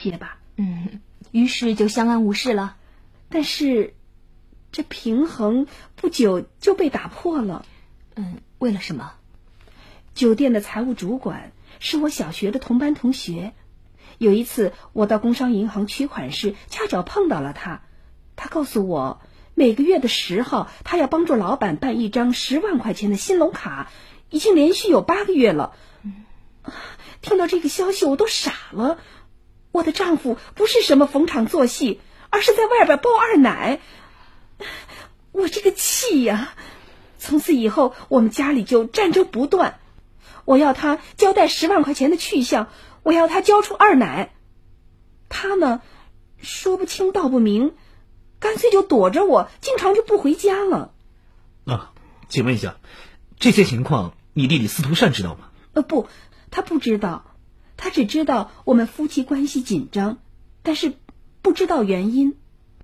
些吧。 于是就相安无事了。 但是这平衡不久就被打破了。 为了什么？ 酒店的财务主管是我小学的同班同学，有一次我到工商银行取款时恰巧碰到了他，他告诉我每个月的10号他要帮助老板办一张10万块钱的新龙卡，已经连续有8个月了。听到这个消息我都傻了，我的丈夫不是什么逢场作戏，而是在外边包二奶。我这个气呀！从此以后我们家里就战争不断，我要他交代10万块钱的去向，我要他交出二奶。他呢，说不清道不明，干脆就躲着我，经常就不回家了。 请问一下，这些情况你弟弟司徒善知道吗？ 不，他不知道，他只知道我们夫妻关系紧张，但是不知道原因。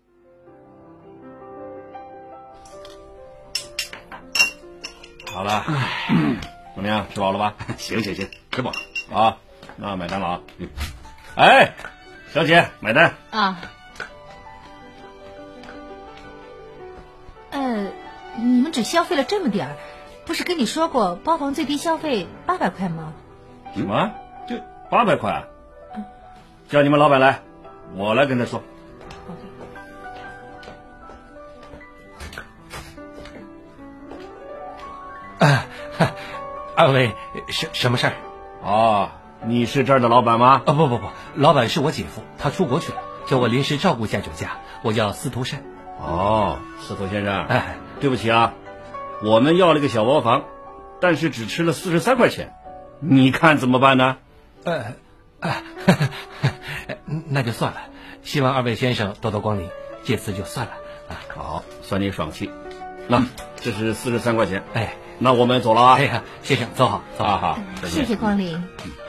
好了，怎么样？吃饱了吧？ 行，吃饱啊，那买单了啊。哎，小姐，买单啊。你们只消费了这么点儿，不是跟你说过包房最低消费800块吗？ 什么？这800块？叫你们老板来，我来跟他说。 二位什么事儿？ 你是这儿的老板吗？ 不，老板是我姐夫，他出国去了，叫我临时照顾一下酒家。我叫司徒善。 司徒先生，对不起啊，我们要了个小包房，但是只吃了43块钱，你看怎么办呢？ 那就算了，希望二位先生多多光临，这次就算了。 好，算你爽气。那这是43块钱。那我们走了啊。 先生走好，走好。 谢谢光临。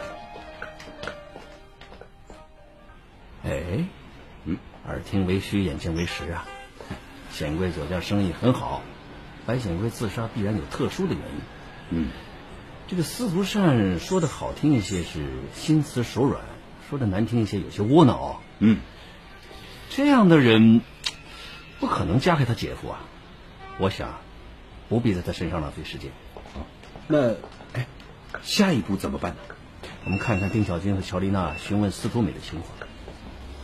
耳听为虚，眼见为实啊。显贵酒家生意很好，白显贵自杀必然有特殊的原因。这个司徒善说的好听一些是心慈手软，说的难听一些有些窝囊。这样的人不可能嫁给他姐夫啊。我想不必在他身上浪费时间。 那下一步怎么办呢？ 我们看看丁小金和乔丽娜询问司徒美的情况。